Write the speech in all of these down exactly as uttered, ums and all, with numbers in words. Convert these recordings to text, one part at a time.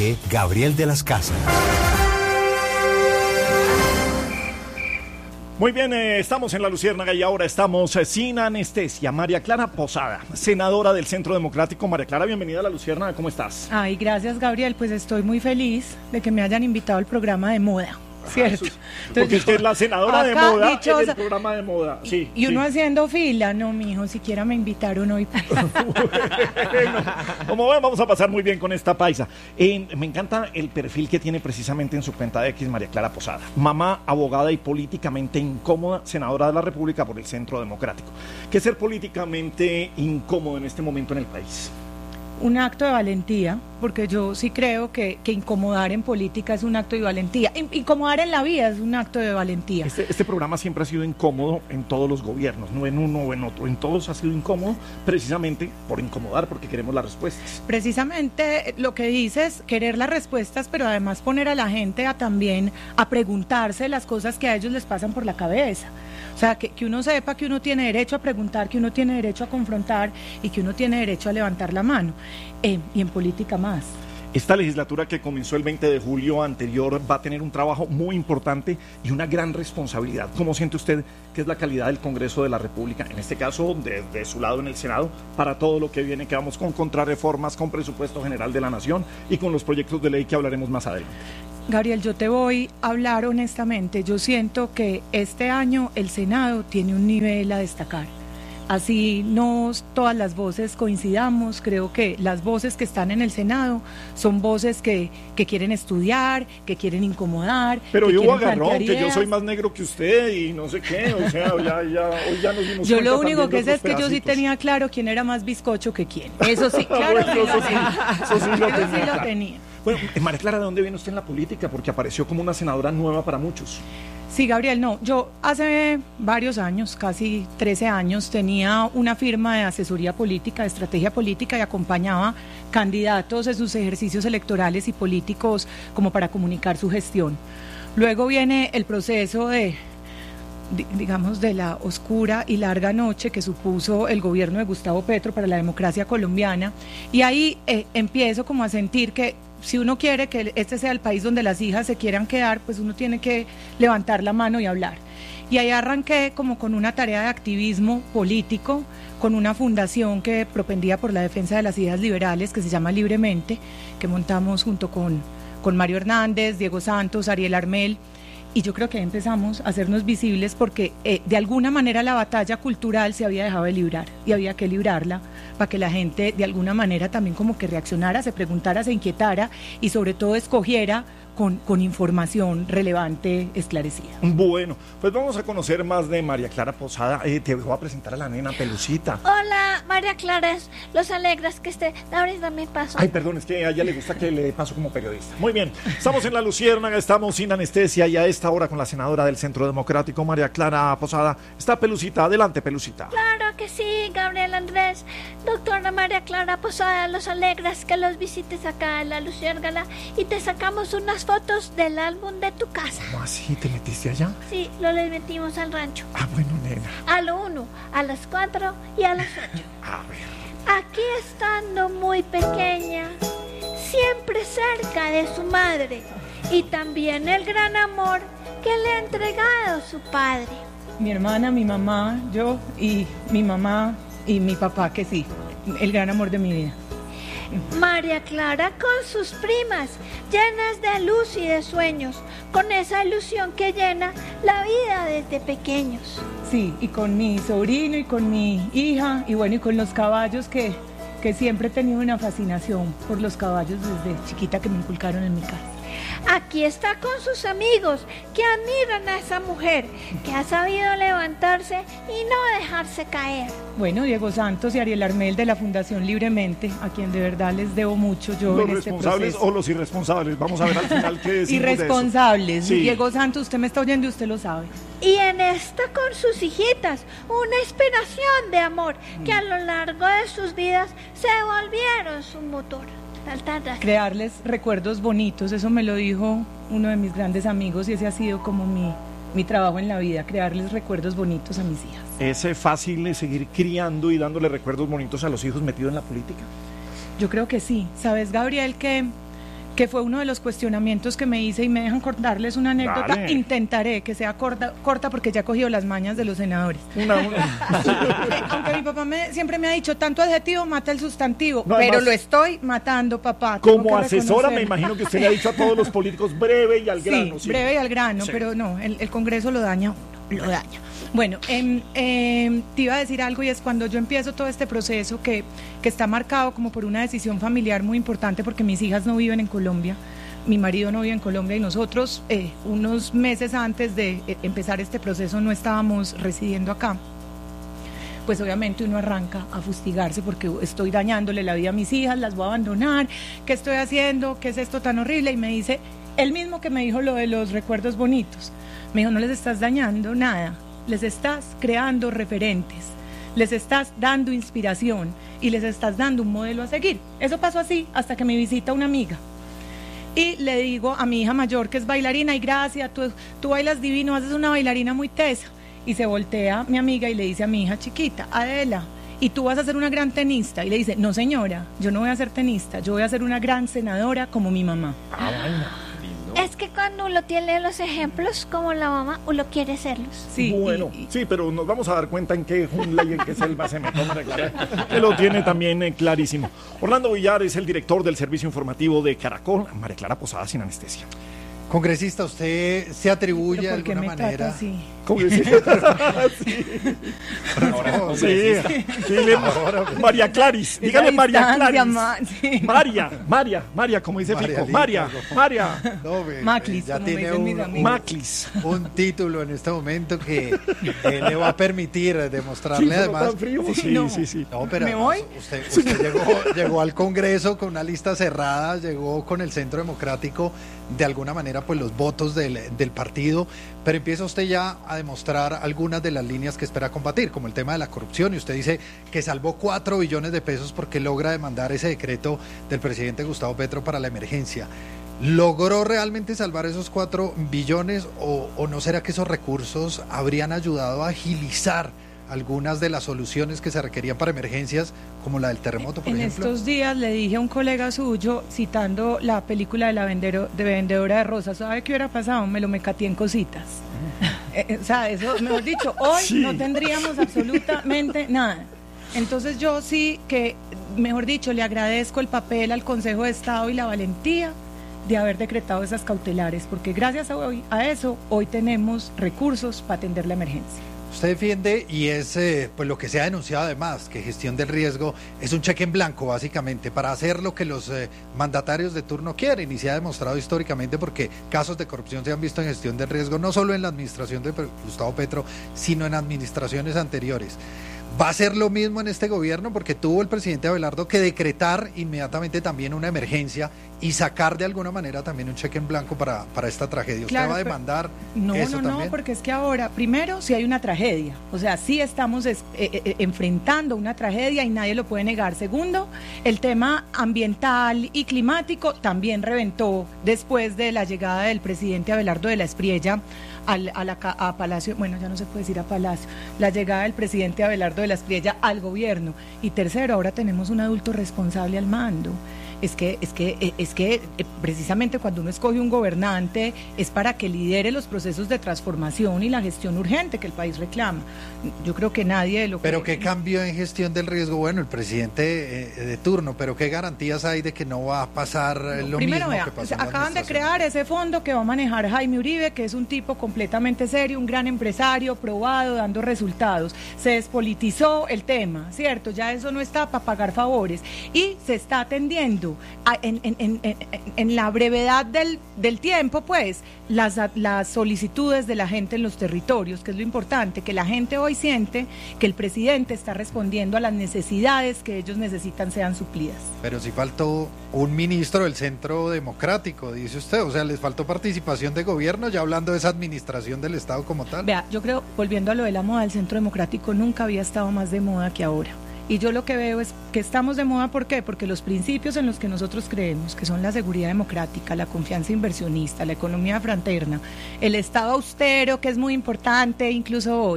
Dirige Gabriel de las Casas. Muy bien, eh, estamos en La Luciérnaga y ahora estamos eh, sin anestesia. María Clara Posada, senadora del Centro Democrático. María Clara, bienvenida a La Luciérnaga, ¿cómo estás? Ay, gracias, Gabriel, pues estoy muy feliz de que me hayan invitado al programa de moda. ¿Cierto? Ah, porque Entonces, es que es la senadora de moda dichosa, en el programa de moda. Sí, y uno sí. haciendo fila, no, mijo, siquiera me invitaron hoy. Bueno, como ven, vamos a pasar muy bien con esta paisa. Eh, me encanta el perfil que tiene precisamente en su cuenta de X María Clara Posada. Mamá, abogada y políticamente incómoda, senadora de la República por el Centro Democrático. ¿Qué es ser políticamente incómodo en este momento en el país? Un acto de valentía, porque yo sí creo que, que incomodar en política es un acto de valentía. Incomodar en la vida es un acto de valentía. Este, este programa siempre ha sido incómodo en todos los gobiernos, no en uno o en otro. En todos ha sido incómodo precisamente por incomodar, porque queremos las respuestas. Precisamente lo que dices, querer las respuestas, pero además poner a la gente a también a preguntarse las cosas que a ellos les pasan por la cabeza. O sea, que, que uno sepa que uno tiene derecho a preguntar, que uno tiene derecho a confrontar y que uno tiene derecho a levantar la mano. Eh, y en política más. Esta legislatura que comenzó el veinte de julio anterior va a tener un trabajo muy importante y una gran responsabilidad. ¿Cómo siente usted que es la calidad del Congreso de la República? En este caso, de, de su lado en el Senado, para todo lo que viene, que vamos con contrarreformas, con presupuesto general de la Nación y con los proyectos de ley que hablaremos más adelante. Gabriel, yo te voy a hablar honestamente. Yo siento que este año el Senado tiene un nivel a destacar. Así no todas las voces coincidamos, creo que las voces que están en el Senado son voces que, que quieren estudiar, que quieren incomodar. Pero que yo quieren agarró, que ideas. Yo soy más negro que usted y no sé qué, o sea, ya, ya, hoy ya nos dimos Yo cuenta lo único que sé es que pedacitos. yo sí tenía claro quién era más bizcocho que quién. Eso sí, claro, Bueno, sí, eso lo sí, tenía. eso sí lo Eso tenía sí lo claro. tenía. Bueno, María Clara, ¿de dónde viene usted en la política? Porque apareció como una senadora nueva para muchos. Sí, Gabriel, no, yo hace varios años, casi trece años, tenía una firma de asesoría política, de estrategia política y acompañaba candidatos en sus ejercicios electorales y políticos como para comunicar su gestión. Luego viene el proceso de, digamos, de la oscura y larga noche que supuso el gobierno de Gustavo Petro para la democracia colombiana y ahí eh, empiezo como a sentir que si uno quiere que este sea el país donde las hijas se quieran quedar, pues uno tiene que levantar la mano y hablar. Y ahí arranqué como con una tarea de activismo político, con una fundación que propendía por la defensa de las ideas liberales, que se llama Libremente, que montamos junto con, con Mario Hernández, Diego Santos, Ariel Armel, y yo creo que empezamos a hacernos visibles porque eh, de alguna manera la batalla cultural se había dejado de librar y había que librarla para que la gente de alguna manera también como que reaccionara, se preguntara, se inquietara y sobre todo escogiera con, con información relevante, esclarecida. Bueno, pues vamos a conocer más de María Clara Posada. Eh, te voy a presentar a la nena Pelucita. Hola, María Clara, los alegras que esté. Ahorita me paso. Ay, perdón, es que a ella le gusta que le paso como periodista. Muy bien, estamos en La Luciérnaga, estamos sin anestesia y a esta hora con la senadora del Centro Democrático, María Clara Posada. Está Pelucita, adelante Pelucita. Claro que sí, Gabriel Andrés. Doctora María Clara Posada, los alegras que los visites acá en La Luciérnaga y te sacamos unas fotos del álbum de tu casa. ¿Cómo así? ¿Te metiste allá? Sí, lo le metimos al rancho. Ah, bueno, nena. A lo uno, a las cuatro y a las ocho. A ver. Aquí estando muy pequeña, siempre cerca de su madre y también el gran amor que le ha entregado su padre. Mi hermana, mi mamá, yo y mi mamá y mi papá, que sí, el gran amor de mi vida. María Clara con sus primas, llenas de luz y de sueños, con esa ilusión que llena la vida desde pequeños. Sí, y con mi sobrino y con mi hija, y bueno, y con los caballos que, que siempre he tenido una fascinación por los caballos desde chiquita que me inculcaron en mi casa. Aquí está con sus amigos que admiran a esa mujer que ha sabido levantarse y no dejarse caer. Bueno, Diego Santos y Ariel Armel de la Fundación Libremente, a quien de verdad les debo mucho yo ¿Los en este responsables proceso. o los irresponsables? Vamos a ver al final qué decimos Irresponsables. de eso. Sí. Diego Santos, usted me está oyendo y usted lo sabe. Y en esta con sus hijitas, una inspiración de amor que a lo largo de sus vidas se volvieron su motor. Crearles recuerdos bonitos, eso me lo dijo uno de mis grandes amigos y ese ha sido como mi, mi trabajo en la vida, crearles recuerdos bonitos a mis hijas. ¿Es fácil seguir criando y dándole recuerdos bonitos a los hijos metidos en la política? Yo creo que sí. ¿Sabes, Gabriel, que, que fue uno de los cuestionamientos que me hice, y me dejan contarles una anécdota. Dale. Intentaré que sea corta, corta porque ya he cogido las mañas de los senadores. Una, una. Aunque mi papá me, siempre me ha dicho, tanto adjetivo mata el sustantivo, no, pero además, lo estoy matando, papá. Como asesora me imagino que usted le ha dicho a todos los políticos breve y al grano. Sí, sí. breve y al grano, sí. Pero no, el, el Congreso lo daña, lo daña. Bueno, eh, eh, te iba a decir algo, y es cuando yo empiezo todo este proceso que, que está marcado como por una decisión familiar muy importante, porque mis hijas no viven en Colombia, mi marido no vive en Colombia, y nosotros eh, unos meses antes de eh, empezar este proceso no estábamos residiendo acá. Pues obviamente uno arranca a fustigarse porque estoy dañándole la vida a mis hijas, las voy a abandonar, ¿qué estoy haciendo? ¿Qué es esto tan horrible? Y me dice, el mismo que me dijo lo de los recuerdos bonitos, me dijo, no les estás dañando nada, les estás creando referentes, les estás dando inspiración y les estás dando un modelo a seguir. Eso pasó así hasta que me visita una amiga. Y le digo a mi hija mayor, que es bailarina, y gracias, tú, tú bailas divino, haces una bailarina muy tesa. Y se voltea mi amiga y le dice a mi hija chiquita, Adela, ¿y tú vas a ser una gran tenista? Y le dice, no señora, yo no voy a ser tenista, yo voy a ser una gran senadora como mi mamá. Ah, bueno. Es que cuando uno tiene los ejemplos como la mamá, uno quiere serlos. Sí, bueno, y, y, sí, pero nos vamos a dar cuenta en qué jungla y en qué selva se metió, que lo tiene también eh, clarísimo. Orlando Villar es el director del servicio informativo de Caracol. María Clara Posada, sin anestesia. Congresista, usted se atribuye de alguna me manera. Así? Congresista. sí. No, sí. sí. Le... María Claris, dígale María Claris. Ma... Sí. María, María, María, como dice María Fico. Lita, María, no. María. No, me, Maclis, ya como tiene dicen mis un, amigos. Maclis. Un título en este momento que eh, le va a permitir demostrarle sí, además. Tan frío. Sí, no. sí, sí. No, pero ¿Me además, voy? usted, usted llegó, llegó al Congreso con una lista cerrada, llegó con el Centro Democrático, de alguna manera pues los votos del, del partido, pero empieza usted ya a demostrar algunas de las líneas que espera combatir, como el tema de la corrupción, y usted dice que salvó cuatro billones de pesos porque logra demandar ese decreto del presidente Gustavo Petro para la emergencia. ¿Logró realmente salvar esos cuatro billones o, o no será que esos recursos habrían ayudado a agilizar algunas de las soluciones que se requerían para emergencias, como la del terremoto, por en ejemplo? En estos días le dije a un colega suyo, citando la película de la vendero, de vendedora de rosas, ¿sabe qué hubiera pasado? Me lo mecateé en cositas. eh, o sea, eso, mejor dicho, hoy sí. no tendríamos absolutamente nada. Entonces yo sí que, mejor dicho, le agradezco el papel al Consejo de Estado y la valentía de haber decretado esas cautelares, porque gracias a, hoy, a eso hoy tenemos recursos para atender la emergencia. Usted defiende, y es eh, pues lo que se ha denunciado además, que gestión del riesgo es un cheque en blanco básicamente para hacer lo que los eh, mandatarios de turno quieren, y se ha demostrado históricamente porque casos de corrupción se han visto en gestión del riesgo no solo en la administración de Gustavo Petro, sino en administraciones anteriores. ¿Va a ser lo mismo en este gobierno? Porque tuvo el presidente Abelardo que decretar inmediatamente también una emergencia y sacar de alguna manera también un cheque en blanco para, para esta tragedia. ¿Usted claro, va a demandar no, eso no, también? No, porque es que ahora, primero, sí hay una tragedia. O sea, sí estamos es, eh, eh, enfrentando una tragedia y nadie lo puede negar. Segundo, el tema ambiental y climático también reventó después de la llegada del presidente Abelardo de la Espriella Al, a, la, a Palacio, bueno, ya no se puede decir a Palacio, la llegada del presidente Abelardo de la Espriella al gobierno. Y tercero, ahora tenemos un adulto responsable al mando. Es que, es que, es que precisamente cuando uno escoge un gobernante es para que lidere los procesos de transformación y la gestión urgente que el país reclama. Yo creo que nadie lo Pero cree. ¿qué cambio en gestión del riesgo? Bueno, el presidente eh, de turno, pero ¿qué garantías hay de que no va a pasar no, lo primero, mismo vea, que pasó o sea, en la acaban de crear ese fondo que va a manejar Jaime Uribe, que es un tipo completamente serio, un gran empresario, probado, dando resultados. Se despolitizó el tema, ¿cierto? Ya eso no está para pagar favores y se está atendiendo a, en, en, en, en, en la brevedad del, del tiempo, pues, las, las solicitudes de la gente en los territorios, que es lo importante, que la gente hoy siente que el presidente está respondiendo a las necesidades que ellos necesitan sean suplidas. Pero si faltó un ministro del Centro Democrático, dice usted, o sea, les faltó participación de gobierno, ya hablando de esa administración del Estado como tal. Vea, yo creo, volviendo a lo de la moda, el Centro Democrático nunca había estado más de moda que ahora. Y yo lo que veo es que estamos de moda, ¿por qué? Porque los principios en los que nosotros creemos, que son la seguridad democrática, la confianza inversionista, la economía fraterna, el Estado austero, que es muy importante incluso hoy,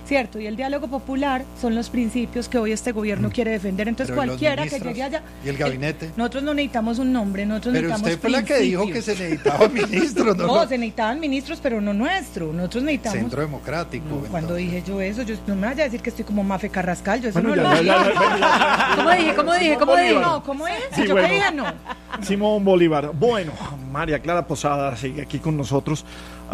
¿cierto? Y el diálogo popular son los principios que hoy este gobierno mm. quiere defender. Entonces Pero cualquiera que llegue allá... ¿Y el gabinete? Eh, nosotros no necesitamos un nombre, nosotros pero necesitamos usted fue principios. La que dijo que se necesitaban ministros, ¿no? No, se necesitaban ministros, pero no nuestro. Nosotros necesitamos... Centro Democrático. No, cuando dije yo eso, yo no me vaya a decir que estoy como Mafe Carrascal, yo eso bueno, no ya, lo ya, dije. ya, ya, ya, ya. ¿Cómo dije? ¿Cómo dije? ¿Cómo dije? No, ¿cómo es? Sí, yo bueno. que dije no. Simón Bolívar. Bueno, María Clara Posada sigue aquí con nosotros.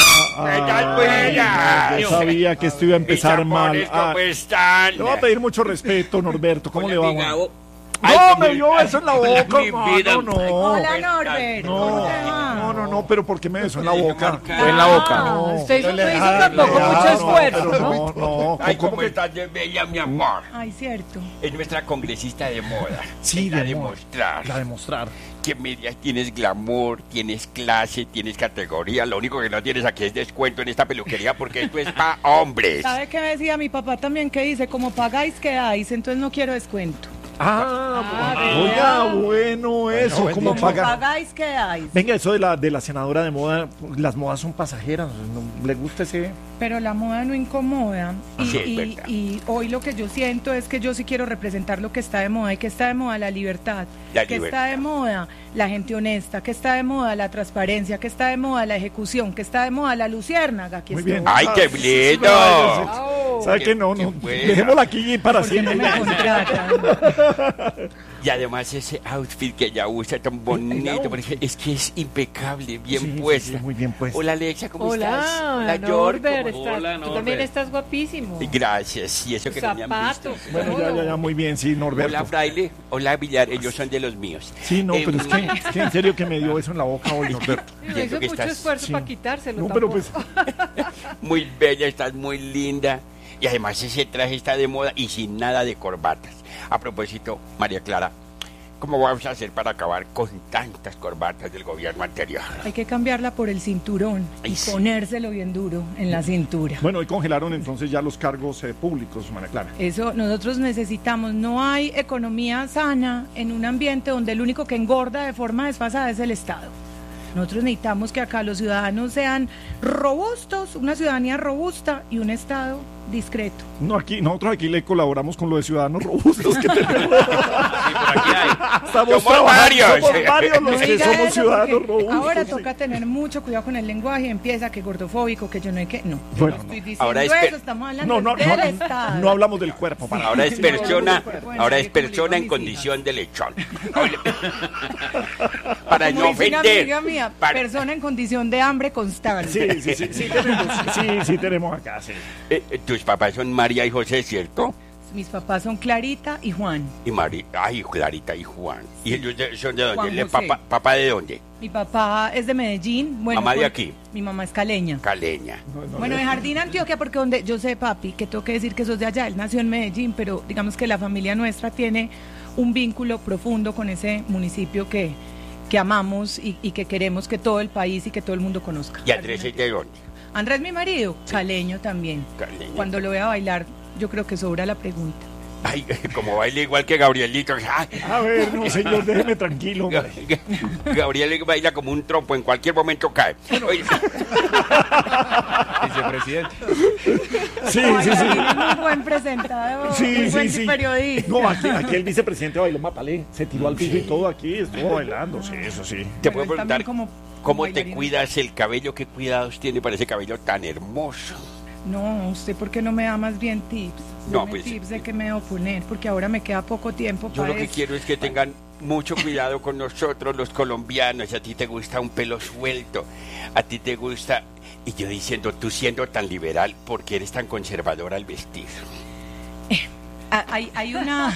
Ah, yo sabía que esto iba a empezar mal. ¿Cómo están? Le voy a pedir mucho respeto, Norberto. ¿Cómo Hola, le va? amiga, No, Ay, me ¿cómo- dio eso en la Hola, boca, mi vida. no, no. Hola, Norbert. No, ¿Cómo te va? no, no, no, pero ¿por qué me besó en la boca? Fue en la boca. Ah, usted hizo, Le usted hizo dejaron, tampoco le mucho dejaron, esfuerzo, pero ¿no? no, no. Ay, ¿Cómo ¿cómo que- estás de bella, mi amor? Ay, cierto. Es nuestra congresista de moda. Sí, la de moda. demostrar La demostrar. que media tienes glamour, tienes clase, tienes categoría. Lo único que no tienes aquí es descuento en esta peluquería porque esto es para hombres. ¿Sabe qué me decía mi papá también? Que dice, como pagáis, quedáis, entonces no quiero descuento. Ah, Ah, oiga, bueno eso, Bueno, ¿cómo como Como paga? pagáis, quedáis. Venga, eso de la de la senadora de moda, las modas son pasajeras, ¿no? ¿Le gusta ese? Pero la moda no incomoda. Y, Sí, es y- verdad. y hoy lo que yo siento es que yo sí quiero representar lo que está de moda. ¿Y que está de moda? La libertad. La que libertad. está de moda? La gente honesta. Que está de moda? La transparencia. Que está de moda? La ejecución. Que está de moda? La luciérnaga. Aquí Muy estoy. bien. ¡Ay, qué Ah, sí, sí, lindo! sí, ¿sabe Qué- qué? No, qué no. buena. Dejémosla aquí para Porque no siempre. me contratan. Y además ese outfit que ella usa tan bonito, porque es que es impecable, bien Sí, sí, puesta. sí, muy bien puesta. Hola Alexa, ¿cómo Hola, estás? hola, York, Norbert, ¿cómo- estás- Hola, tú también Norbert. estás guapísimo. Gracias, y eso que no me han visto. Zapatos. Bueno, ya, ya, ya, muy bien, sí, Norberto. Hola Fraile, hola Villar, ellos son de los míos. Sí, no, Eh, pero es que, es que en serio que me dio eso en la boca hoy, Norberto. No Siento hizo que mucho estás- esfuerzo sí. para quitárselo. No, pero tampoco. pues, Muy bella, estás muy linda. Y además ese traje está de moda y sin nada de corbatas. A propósito, María Clara, ¿cómo vamos a hacer para acabar con tantas corbatas del gobierno anterior? Hay que cambiarla por el cinturón Ay, y sí. ponérselo bien duro en la cintura. bueno, hoy congelaron entonces ya los cargos eh, públicos, María Clara. Eso nosotros necesitamos. No hay economía sana en un ambiente donde el único que engorda de forma desfasada es el Estado. Nosotros necesitamos que acá los ciudadanos sean robustos, una ciudadanía robusta y un Estado discreto. No, aquí, nosotros aquí le colaboramos con lo de ciudadanos robustos que tenemos. Sí, por aquí hay. Estamos Somos trabajando, varios. somos varios los No que diga somos eso, ciudadanos porque robustos. ahora sí. toca tener mucho cuidado con el lenguaje. Empieza que gordofóbico, que yo no hay que. No, yo Bueno, no estoy no. diciendo Ahora es eso, pe- estamos hablando No, no, del no, Estado. no hablamos del cuerpo. Para Ahora es persona, Bueno, ahora sí, es como le persona en digo a mis condición de lechón. Para Como no dice una ofender. amiga mía, para- persona en condición de hambre constante. Sí, sí, sí, sí, tenemos, sí, sí, tenemos acá, sí. Eh, eh, tus papás son María y José, ¿cierto? Mis papás son Clarita y Juan. Y María, ay, Clarita y Juan. ¿Y ellos de- son de dónde? Juan ¿Le- José. papá, ¿Papá de dónde? Mi papá es de Medellín. Bueno, Mamá de con- aquí. Mi mamá es caleña. Caleña. No, no, Bueno, no. de Jardín, Antioquia, porque donde yo sé, papi, que tengo que decir que sos de allá, él nació en Medellín, pero digamos que la familia nuestra tiene un vínculo profundo con ese municipio que, que amamos y, y que queremos que todo el país y que todo el mundo conozca. ¿Y Andrés es de dónde? Andrés, mi marido, caleño también. Caleño. Cuando lo vea bailar, yo creo que sobra la pregunta. Ay, como baila igual que Gabrielito. Ay, A ver, no, señor, déjeme tranquilo. hombre. Ga- Gabriel baila como un trompo, en cualquier momento cae. Oye, Vicepresidente. Sí, Ay, sí, sí. es muy buen presentador, Sí, muy sí, buen sí. periodista. No, aquí, aquí el vicepresidente bailó Mapalé, se tiró al piso y todo aquí, estuvo bailando, sí, eso sí. te Pero puedo él preguntar, también como- ¿cómo como te bailarín. cuidas el cabello? ¿Qué cuidados tiene para ese cabello tan hermoso? No, ¿usted por qué no me da más bien tips? No, Dame pues, tips de qué me debo poner, porque ahora me queda poco tiempo Yo para lo que eso. quiero es que tengan mucho cuidado con nosotros los colombianos. A ti te gusta un pelo suelto, a ti te gusta... Y yo diciendo, tú siendo tan liberal, ¿por qué eres tan conservadora al vestir? Ah, Hay, hay una...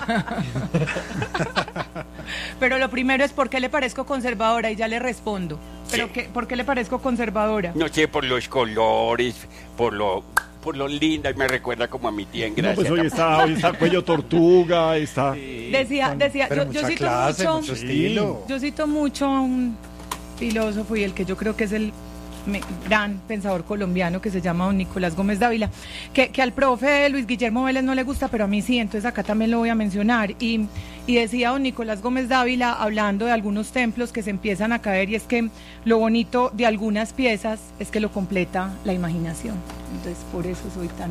Pero lo primero es ¿por qué le parezco conservadora? Y ya le respondo. ¿Pero Sí. qué, por qué le parezco conservadora? No sé, por los colores, por lo... Por lo linda, y me recuerda como a mi tía en No, Gracia. pues hoy está, hoy está cuello tortuga, está... Decía, decía, Pero yo, yo mucha cito clase, mucho... mucho estilo. Yo cito mucho a un filósofo y el que yo creo que es el me- gran pensador colombiano que se llama don Nicolás Gómez Dávila, que, que al profe Luis Guillermo Vélez no le gusta, pero a mí sí, entonces acá también lo voy a mencionar. Y, y decía don Nicolás Gómez Dávila, hablando de algunos templos que se empiezan a caer, y es que lo bonito de algunas piezas es que lo completa la imaginación. Entonces por eso soy tan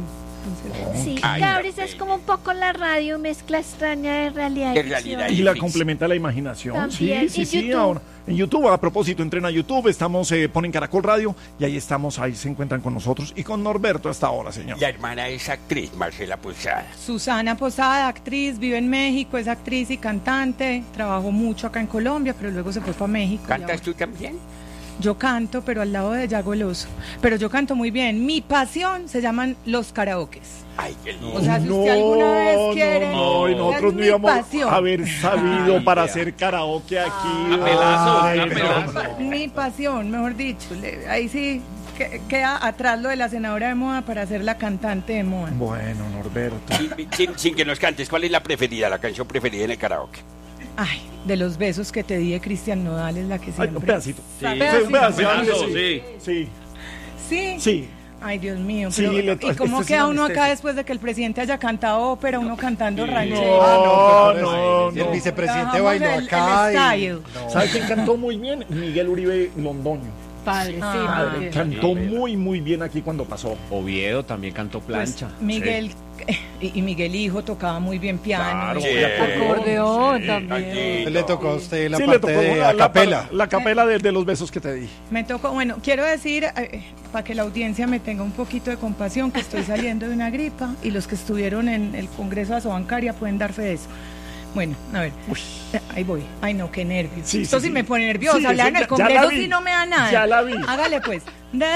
entonces. Sí, Ay, Cabris no, es como un poco la radio, mezcla extraña de realidad. De y realidad ficción. Y la Fix. complementa la imaginación. También. Sí, sí, Y sí. YouTube. Ahora, en YouTube, a propósito, entren a YouTube, estamos, eh, ponen Caracol Radio y ahí estamos, ahí se encuentran con nosotros y con Norberto hasta ahora, señor. La hermana es actriz, Marcela Posada. Susana Posada, actriz, vive en México, es actriz y cantante, trabajó mucho acá en Colombia, pero luego se fue para México. y ¿Cantas ahora- tú también? Yo canto, pero al lado de Yago Eloso. Pero yo canto muy bien. Mi pasión se llaman los karaokes. Ay, qué lindo. O sea, si usted alguna vez quiere, no, no, y nosotros es no mi íbamos pasión. a haber sabido Ay, para vea. hacer karaoke aquí. A pelazo, Ay, a no, pelazo. no. Mi pasión, mejor dicho. Le- ahí sí que- queda atrás lo de la senadora de moda para ser la cantante de moda. Bueno, Norberto. Sin, sin- sin que nos cantes, ¿cuál es la preferida, la canción preferida en el karaoke? Ay, de los besos que te di de Cristian Nodal es la que Ay, siempre. un pedacito. Sí, Sí, un pedacito. pedacito, Pedazo, sí. sí. Sí, Sí. sí. Ay, Dios mío. Sí, Pero, le- ¿y cómo este es queda una uno acá anestesia. después de que el presidente haya cantado ópera, uno cantando ranchero? No, Ah, no, pero no, el no. vicepresidente Bajamos bailó el- acá el y... style. No. ¿Sabe quién cantó muy bien? Miguel Uribe Londoño. Padre, sí, Ah, padre. bien. Cantó Sí, muy, muy bien aquí cuando pasó. Oviedo también cantó Pues, plancha. Miguel y, y Miguel hijo tocaba muy bien piano. Claro, y- Sí. Acordeón Sí, también. Tito. Le tocó a usted la Sí, le parte tocó de la, la, acapela. la capela de, de los besos que te di. Me tocó, bueno, quiero decir, eh, para que la audiencia me tenga un poquito de compasión, que estoy saliendo de una gripa y los que estuvieron en el Congreso de Asobancaria pueden dar fe de eso. Bueno, a ver, eh, ahí voy. Ay, no, qué nervios. Sí, Esto sí, sí, sí. me pone nerviosa. Sí, Hablar eso en el ya- ya la Congreso vi. sí no me da nada. Ya la vi. Hágale pues. De